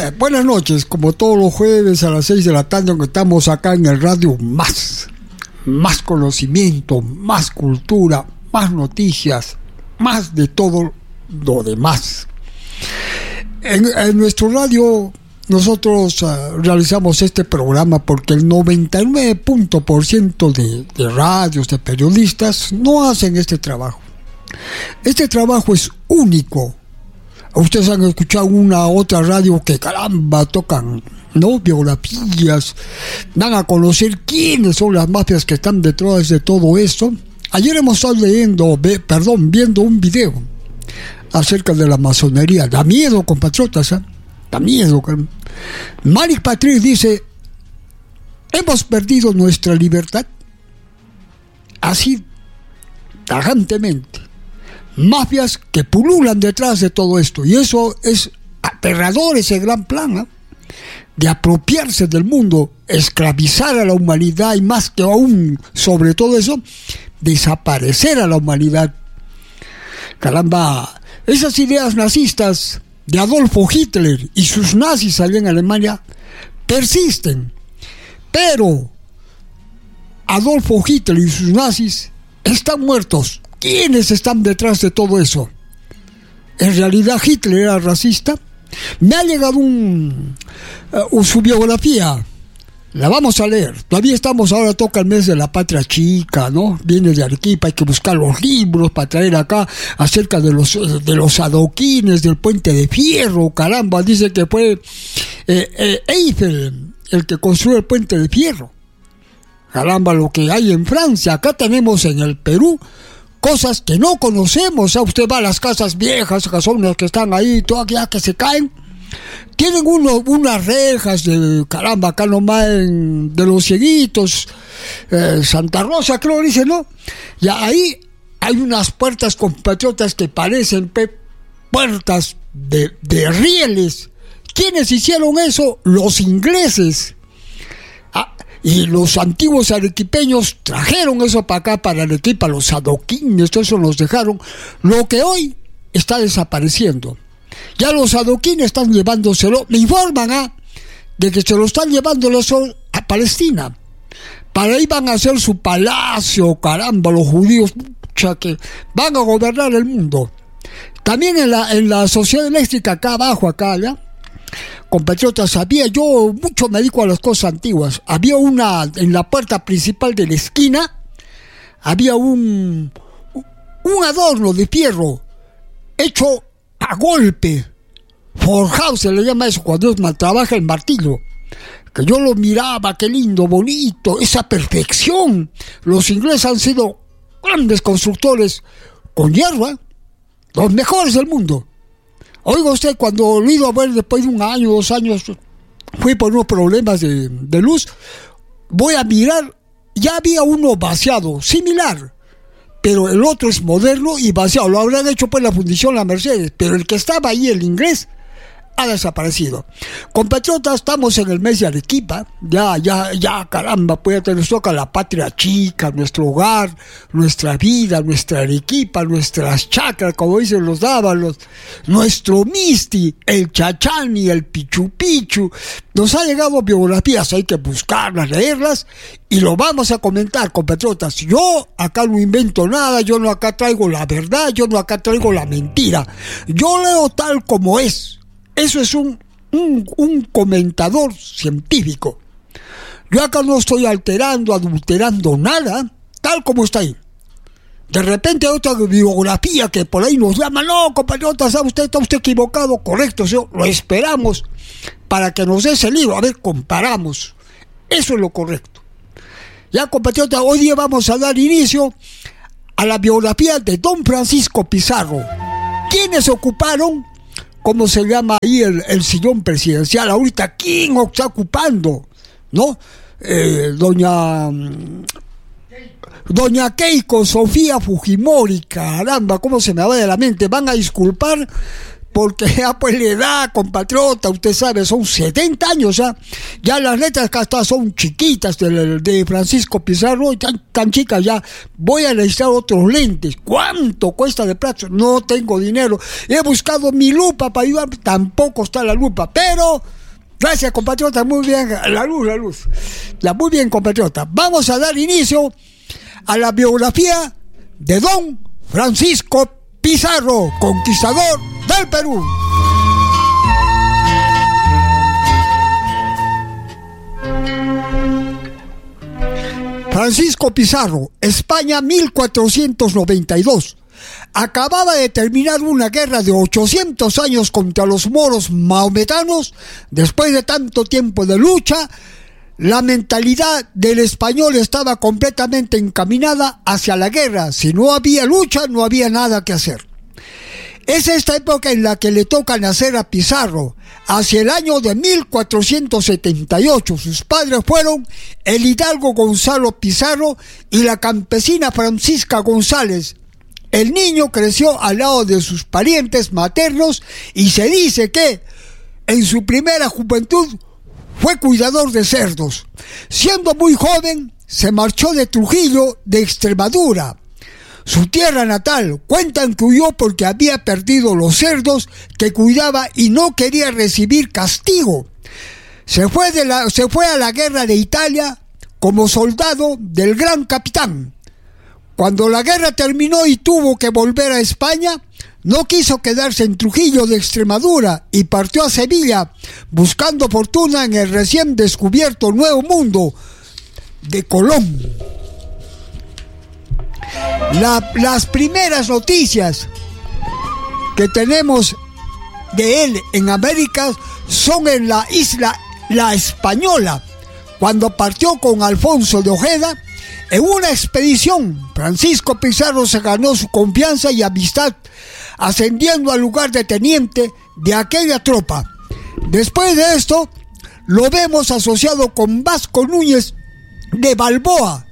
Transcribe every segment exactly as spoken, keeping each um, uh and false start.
Eh, buenas noches, como todos los jueves a las seis de la tarde, aunque estamos acá en el radio Más. Más conocimiento, más cultura, más noticias, más de todo lo demás. En, en nuestro radio nosotros uh, realizamos este programa porque el noventa y nueve por ciento de, de radios, de periodistas, no hacen este trabajo. Este trabajo es único. Ustedes han escuchado una otra radio que caramba tocan, ¿no? Biografías, van a conocer quiénes son las mafias que están detrás de todo esto. Ayer hemos estado leyendo, ve, perdón, viendo un video acerca de la masonería. Da miedo, compatriotas, ¿eh? Da miedo. Malik Patrick dice: hemos perdido nuestra libertad. Así, tajantemente. Mafias que pululan detrás de todo esto, y eso es aterrador, ese gran plan, ¿eh? De apropiarse del mundo, esclavizar a la humanidad, y más que aún, sobre todo eso, desaparecer a la humanidad. Caramba, esas ideas nazistas de Adolfo Hitler y sus nazis allá en Alemania persisten, pero Adolfo Hitler y sus nazis están muertos. ¿Quiénes están detrás de todo eso? ¿En realidad Hitler era racista? Me ha llegado un, uh, su biografía. La vamos a leer. Todavía estamos, ahora toca el mes de la patria chica, ¿no? Viene de Arequipa, hay que buscar los libros para traer acá acerca de los, de los adoquines, del puente de fierro. Caramba, dice que fue eh, eh, Eiffel el que construyó el puente de fierro. Caramba, lo que hay en Francia. Acá tenemos en el Perú cosas que no conocemos. ¿Eh? Usted va a las casas viejas, que son las que están ahí, todavía que se caen. Tienen uno, unas rejas de, caramba, acá nomás en, de los Cieguitos, eh, Santa Rosa, creo que dice, ¿no? Y ahí hay unas puertas, compatriotas, que parecen pe, puertas de, de rieles. ¿Quiénes hicieron eso? Los ingleses. Ah, y los antiguos arequipeños trajeron eso para acá, para Arequipa, los adoquines, todo eso nos dejaron. Lo que hoy está desapareciendo. Ya los adoquines están llevándoselo, me informan ¿eh? de que se lo están llevando a Palestina. Para ahí van a hacer su palacio, caramba, los judíos, pucha, que van a gobernar el mundo. También en la, en la sociedad eléctrica, acá abajo, acá, ¿ya? Compatriotas, había, yo mucho me dedico a las cosas antiguas. Había una, en la puerta principal de la esquina, había un, un adorno de fierro hecho a golpe, forjado se le llama eso, cuando es mal trabaja el martillo, que yo lo miraba, qué lindo, bonito, esa perfección. Los ingleses han sido grandes constructores con hierro, ¿eh? Los mejores del mundo. Oiga usted, cuando lo he ido a ver después de un año, dos años, fui por unos problemas de, de luz, voy a mirar, ya había uno vaciado, similar, pero el otro es moderno y vaciado. Lo habrán hecho pues la fundición La Mercedes, pero el que estaba ahí, el inglés, ha desaparecido. Compatriotas, estamos en el mes de Arequipa, ya, ya, ya, caramba, pues ya nos toca la patria chica, nuestro hogar, nuestra vida, nuestra Arequipa, nuestras chacras, como dicen los dávalos, nuestro misti, el chachani, el pichu pichu. Nos ha llegado biografías, hay que buscarlas, leerlas, y lo vamos a comentar, compatriotas. Yo acá no invento nada, yo no acá traigo la verdad, yo no acá traigo la mentira. Yo leo tal como es. Eso es un, un, un comentador científico. Yo acá no estoy alterando, adulterando nada, tal como está ahí. De repente hay otra biografía que por ahí nos llama, no, compatriotas, usted está usted equivocado, correcto, ¿sí? Lo esperamos para que nos dé ese libro, a ver, comparamos. Eso es lo correcto. Ya, compatriotas, hoy día vamos a dar inicio a la biografía de don Francisco Pizarro. ¿Quiénes ocuparon? ¿Cómo se llama ahí el, el sillón presidencial? Ahorita, ¿quién está ocupando? ¿No? Eh, doña... Doña Keiko Sofía Fujimori, caramba, ¿cómo se me va de la mente? Van a disculpar porque ya pues la edad, compatriota, usted sabe, son setenta años ya. Ya las letras que hasta son chiquitas de, de Francisco Pizarro, tan, tan chicas ya. Voy a necesitar otros lentes. ¿Cuánto cuesta de plazo? No tengo dinero. He buscado mi lupa para ayudar, tampoco está la lupa. Pero Gracias, compatriota, muy bien. La luz, la luz. Ya, muy bien, compatriota. Vamos a dar inicio a la biografía de don Francisco Pizarro, conquistador del Perú. Francisco Pizarro, España mil cuatrocientos noventa y dos. Acababa de terminar una guerra de ochocientos años contra los moros maometanos. Después de tanto tiempo de lucha, la mentalidad del español estaba completamente encaminada hacia la guerra. Si no había lucha, no había nada que hacer. Es esta época en la que le toca nacer a Pizarro. Hacia el año de mil cuatrocientos setenta y ocho, sus padres fueron el hidalgo Gonzalo Pizarro y la campesina Francisca González. El niño creció al lado de sus parientes maternos y se dice que en su primera juventud fue cuidador de cerdos. Siendo muy joven, se marchó de Trujillo, de Extremadura, su tierra natal. Cuentan que huyó porque había perdido los cerdos que cuidaba y no quería recibir castigo. Se fue, de la, se fue a la guerra de Italia como soldado del gran capitán. Cuando la guerra terminó y tuvo que volver a España, no quiso quedarse en Trujillo de Extremadura y partió a Sevilla buscando fortuna en el recién descubierto Nuevo Mundo de Colón. La, las primeras noticias que tenemos de él en América son en la isla La Española, cuando partió con Alfonso de Ojeda en una expedición. Francisco Pizarro se ganó su confianza y amistad, ascendiendo al lugar de teniente de aquella tropa. Después de esto, lo vemos asociado con Vasco Núñez de Balboa,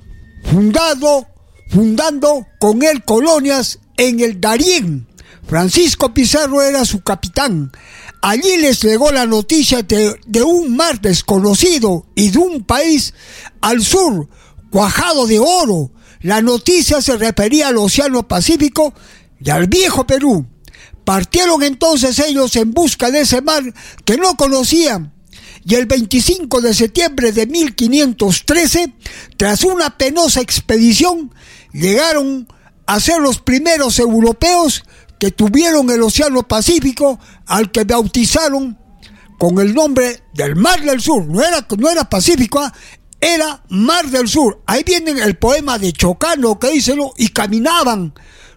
fundado, fundando con él colonias en el Darién. Francisco Pizarro era su capitán. Allí les llegó la noticia de, de un mar desconocido y de un país al sur, cuajado de oro. La noticia se refería al Océano Pacífico y al viejo Perú. Partieron entonces ellos en busca de ese mar que no conocían. Y el veinticinco de septiembre de mil quinientos trece, tras una penosa expedición, llegaron a ser los primeros europeos que tuvieron el Océano Pacífico, al que bautizaron con el nombre del Mar del Sur. No era, no era Pacífico, ¿eh? Era Mar del Sur. Ahí viene el poema de Chocano que dice, ¿no? Y caminaban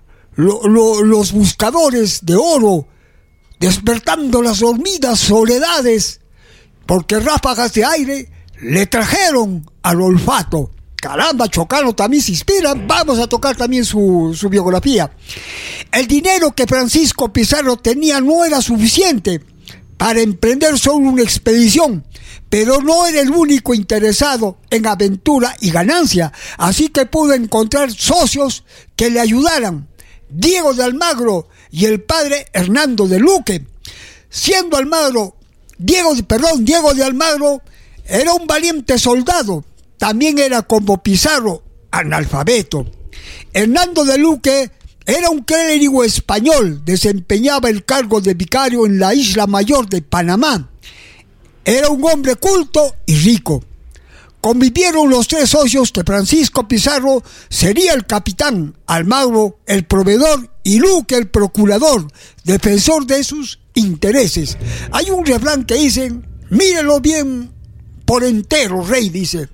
lo, lo, los buscadores de oro, despertando las dormidas soledades, porque ráfagas de aire le trajeron al olfato. Caramba, Chocano también se inspira. Vamos a tocar también su, su biografía. El dinero que Francisco Pizarro tenía no era suficiente para emprender solo una expedición, pero no era el único interesado en aventura y ganancia, así que pudo encontrar socios que le ayudaran. Diego de Almagro y el padre Hernando de Luque. Siendo Almagro, Diego, perdón, Diego de Almagro era un valiente soldado, también era como Pizarro, analfabeto. Hernando de Luque era un clérigo español, desempeñaba el cargo de vicario en la Isla Mayor de Panamá. Era un hombre culto y rico. Convivieron los tres socios que Francisco Pizarro sería el capitán, Almagro el proveedor y Luque el procurador, defensor de sus intereses. Hay un refrán que dice, mírelo bien por entero, rey, dice.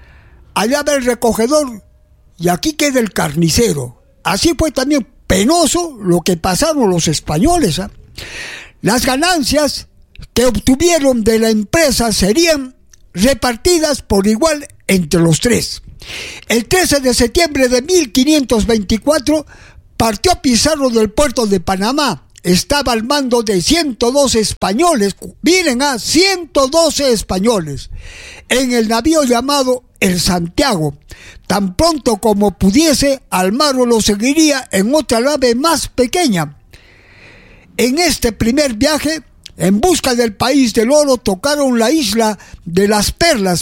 Allá va el recogedor y aquí queda el carnicero. Así fue también penoso lo que pasaron los españoles, ¿eh? Las ganancias que obtuvieron de la empresa serían repartidas por igual entre los tres. El trece de septiembre de mil quinientos veinticuatro partió Pizarro del puerto de Panamá. Estaba al mando de ciento doce españoles. Miren, a ciento doce españoles en el navío llamado el Santiago. Tan pronto como pudiese, Almagro lo seguiría en otra nave más pequeña. En este primer viaje, en busca del país del oro, tocaron la isla de las Perlas,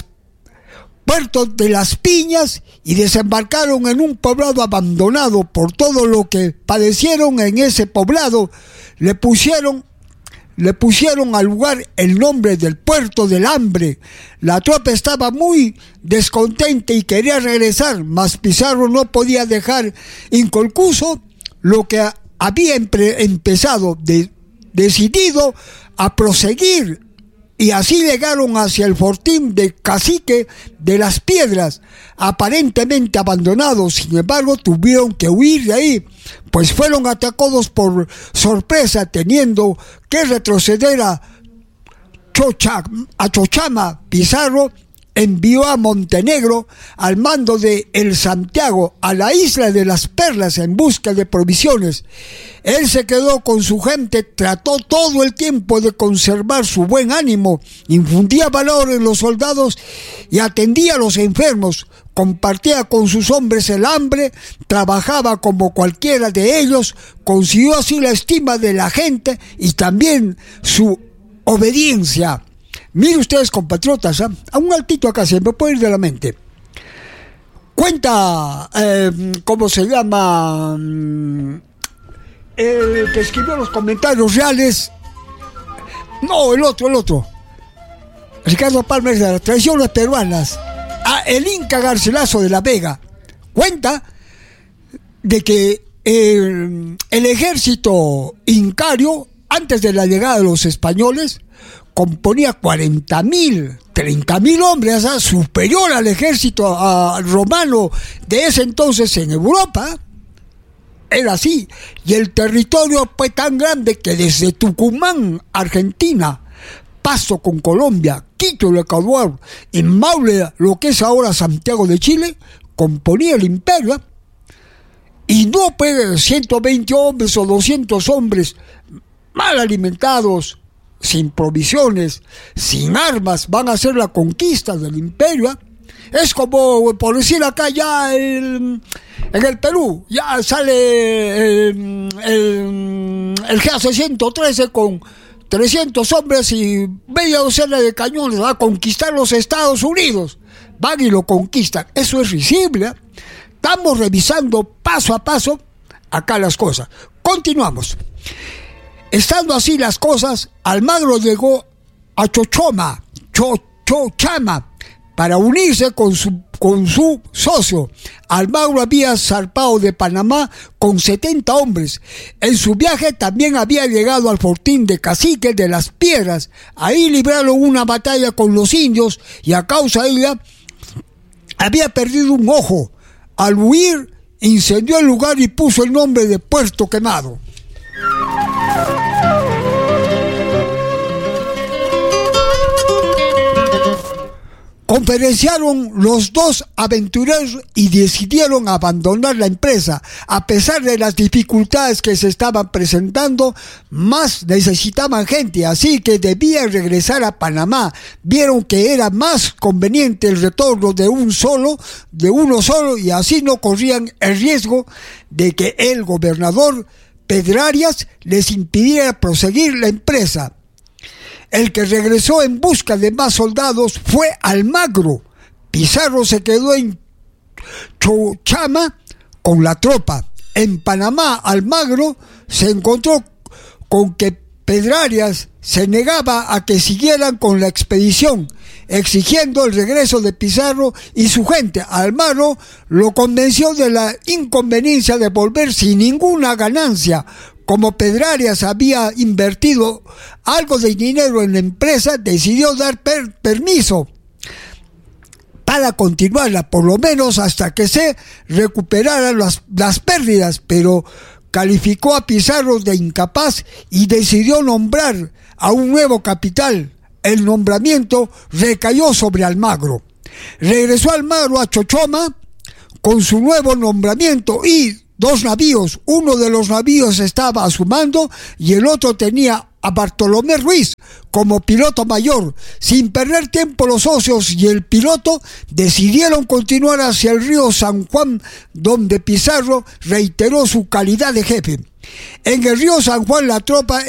puerto de las Piñas, y desembarcaron en un poblado abandonado. Por todo lo que padecieron en ese poblado, le pusieron le pusieron al lugar el nombre del Puerto del Hambre. La tropa estaba muy descontenta y quería regresar, mas Pizarro no podía dejar inconcluso lo que había empezado, de, decidido a proseguir, y así llegaron hacia el fortín de Cacique de las Piedras, aparentemente abandonados. Sin embargo, tuvieron que huir de ahí, pues fueron atacados por sorpresa, teniendo que retroceder a, Chocha, a Chochama. Pizarro envió a Montenegro al mando de El Santiago a la isla de las Perlas en busca de provisiones. Él se quedó con su gente, trató todo el tiempo de conservar su buen ánimo, infundía valor en los soldados y atendía a los enfermos, compartía con sus hombres el hambre, trabajaba como cualquiera de ellos, consiguió así la estima de la gente y también su obediencia. Miren ustedes, compatriotas, ¿eh? A un altito acá se me puede ir de la mente. Cuenta, eh, ¿cómo se llama? El que escribió los comentarios reales. No, el otro, el otro. Ricardo Palmer de las Tradiciones Peruanas. Ah, el Inca Garcilaso de la Vega. Cuenta de que el, el ejército incario, antes de la llegada de los españoles, componía cuarenta mil, treinta mil hombres, ¿eh? Superior al ejército uh, romano de ese entonces en Europa. Era así. Y el territorio fue tan grande que desde Tucumán, Argentina, Pasto con Colombia, Quito, el Ecuador, y Maule, lo que es ahora Santiago de Chile, componía el imperio. Y no pues ciento veinte hombres o doscientos hombres mal alimentados, sin provisiones, sin armas, van a hacer la conquista del imperio. Es como, por decir acá ya el, en el Perú, ya sale el, el, el G A C ciento trece con trescientos hombres y media docena de cañones, va a conquistar los Estados Unidos. Van y lo conquistan. Eso es risible, ¿eh? Estamos revisando paso a paso acá las cosas. Continuamos. Estando así las cosas, Almagro llegó a Chochoma, Cho, Chochama, para unirse con su, con su socio. Almagro había zarpado de Panamá con setenta hombres. En su viaje también había llegado al fortín de Cacique de las Piedras. Ahí libraron una batalla con los indios y a causa de ella había perdido un ojo. Al huir, incendió el lugar y puso el nombre de Puerto Quemado. Conferenciaron los dos aventureros y decidieron abandonar la empresa. A pesar de las dificultades que se estaban presentando, más necesitaban gente, así que debían regresar a Panamá. Vieron que era más conveniente el retorno de un solo, de uno solo, y así no corrían el riesgo de que el gobernador Pedrarias les impidiera proseguir la empresa. El que regresó en busca de más soldados fue Almagro. Pizarro se quedó en Chochama con la tropa. En Panamá, Almagro se encontró con que Pedrarias se negaba a que siguieran con la expedición, exigiendo el regreso de Pizarro y su gente. Almagro lo convenció de la inconveniencia de volver sin ninguna ganancia. Como Pedrarias había invertido algo de dinero en la empresa, decidió dar per- permiso para continuarla, por lo menos hasta que se recuperaran las, las pérdidas, pero calificó a Pizarro de incapaz y decidió nombrar a un nuevo capitán. El nombramiento recayó sobre Almagro. Regresó Almagro a Chochoma con su nuevo nombramiento y dos navíos. Uno de los navíos estaba a su mando y el otro tenía a Bartolomé Ruiz como piloto mayor. Sin perder tiempo, los socios y el piloto decidieron continuar hacia el río San Juan, donde Pizarro reiteró su calidad de jefe. En el río San Juan la tropa